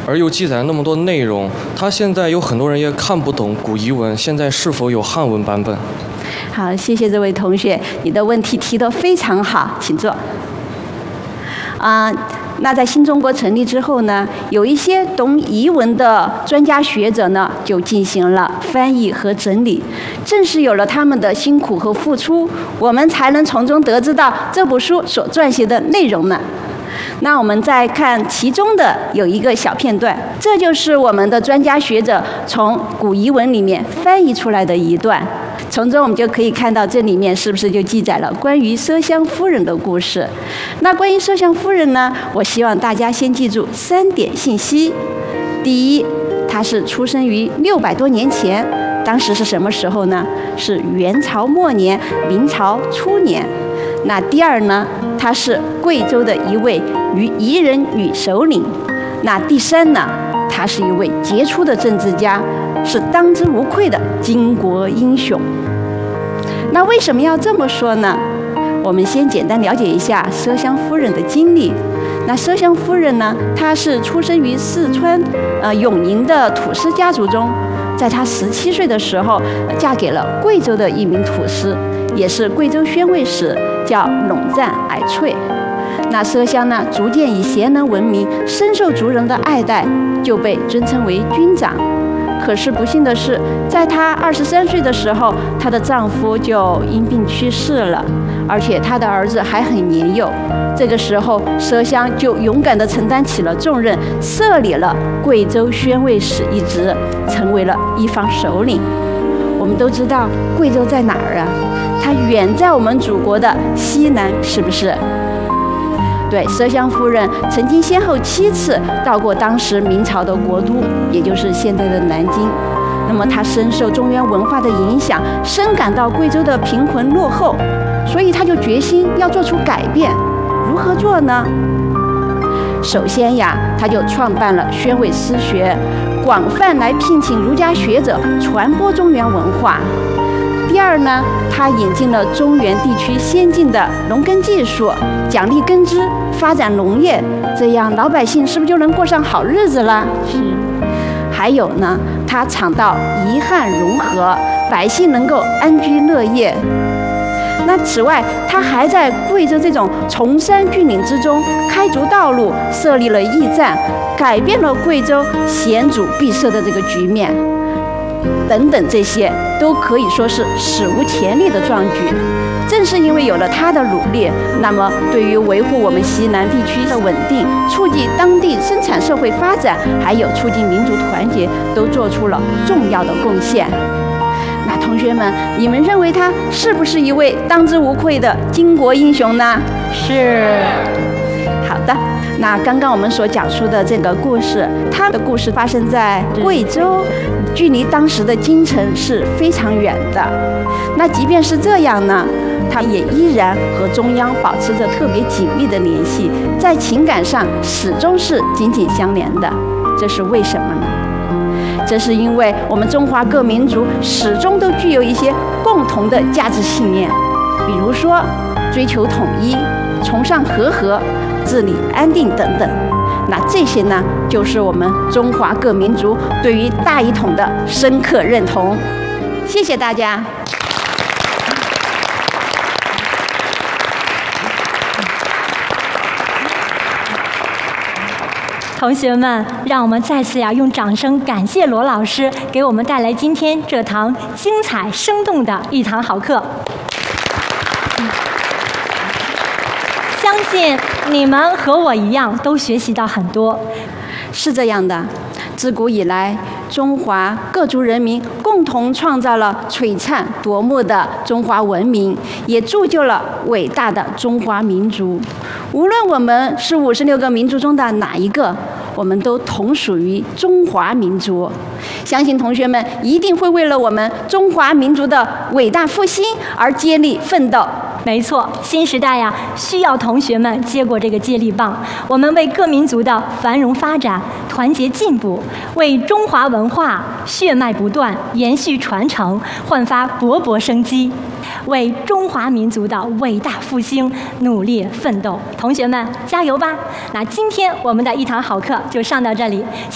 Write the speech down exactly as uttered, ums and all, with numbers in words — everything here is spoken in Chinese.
而又记载那么多内容，它现在有很多人也看不懂古彝文，现在是否有汉文版本？ 好，谢谢这位同学，你的问题提得非常好，请坐。啊、呃，那在新中国成立之后呢，有一些懂彝文的专家学者呢，就进行了翻译和整理。正是有了他们的辛苦和付出，我们才能从中得知到这部书所撰写的内容呢。那我们再看其中的有一个小片段，这就是我们的专家学者从古彝文里面翻译出来的一段。从中我们就可以看到，这里面是不是就记载了关于麝香夫人的故事？那关于麝香夫人呢，我希望大家先记住三点信息。第一，她是出生于六百多年前，当时是什么时候呢？是元朝末年、明朝初年。那第二呢，她是贵州的一位彝彝人女首领。那第三呢，她是一位杰出的政治家，是当之无愧的巾帼英雄。那为什么要这么说呢？我们先简单了解一下麝香夫人的经历。那麝香夫人呢，她是出生于四川呃永宁的土司家族中，在她十七岁的时候，嫁给了贵州的一名土司，也是贵州宣慰使，叫陇赞矮翠。那麝香呢，逐渐以贤能闻名，深受族人的爱戴，就被尊称为军长。可是不幸的是，在她二十三岁的时候，她的丈夫就因病去世了，而且她的儿子还很年幼。这个时候，麝香就勇敢地承担起了重任，设立了贵州宣慰使一职，成为了一方首领。我们都知道贵州在哪儿啊？它远在我们祖国的西南，是不是？对，麝香夫人曾经先后七次到过当时明朝的国都，也就是现在的南京。那么她深受中原文化的影响，深感到贵州的贫困落后，所以她就决心要做出改变。如何做呢？首先呀，她就创办了宣慰私学，广泛来聘请儒家学者传播中原文化。第二呢，他引进了中原地区先进的农耕技术，奖励耕织，发展农业，这样老百姓是不是就能过上好日子了？ 是。 还有呢，他倡导彝汉融合，百姓能够安居乐业。那此外，他还在贵州这种崇山峻岭之中开足道路，设立了驿站，改变了贵州险阻闭塞的这个局面。等等，这些都可以说是史无前例的壮举。正是因为有了他的努力，那么对于维护我们西南地区的稳定、促进当地生产社会发展，还有促进民族团结，都做出了重要的贡献。那同学们，你们认为他是不是一位当之无愧的巾帼英雄呢？ 是。 好的。那刚刚我们所讲述的这个故事，它的故事发生在贵州，距离当时的京城是非常远的。那即便是这样呢，它也依然和中央保持着特别紧密的联系，在情感上始终是紧紧相连的。这是为什么呢？这是因为我们中华各民族始终都具有一些共同的价值信念，比如说追求统一、崇尚和合、治理安定等等。那这些呢，就是我们中华各民族对于大一统的深刻认同。谢谢大家。 同学们，让我们再次呀用掌声感谢罗老师给我们带来今天这堂精彩生动的一堂好课。相信你们和我一样都学习到很多。 是这样的，自古以来，中华各族人民共同创造了璀璨夺目的中华文明，也铸就了伟大的中华民族。无论我们是五十六个民族中的哪一个，我们都同属于中华民族。相信同学们一定会为了我们中华民族的伟大复兴而接力奋斗。 没错，新时代呀，需要同学们接过这个接力棒，我们为各民族的繁荣发展、团结进步，为中华文化血脉不断、延续传承焕发勃勃生机，为中华民族的伟大复兴努力奋斗。同学们，加油吧！那今天我们的一堂好课就上到这里。